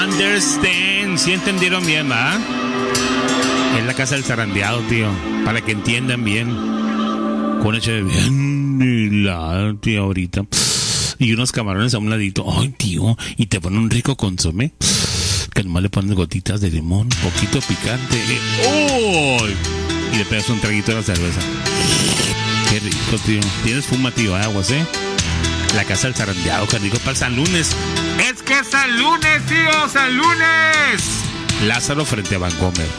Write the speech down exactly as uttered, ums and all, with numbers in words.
Understand. ¿Sí entendieron bien, va? Es la casa del zarandeado, tío. Para que entiendan bien. Con eche bien helada, tío, ahorita. Y unos camarones a un ladito. Ay, tío. Y te ponen un rico consomé. Que nomás le ponen gotitas de limón. Poquito picante. ¡Uy! Y le pegas un traguito de la cerveza. Qué rico, tío. Tienes fuma, tío, aguas, ¿eh? La casa del zarandeado, qué rico para el San Lunes. ¡Es que es San Lunes, tío! ¡San Lunes! Lázaro frente a Vancomer.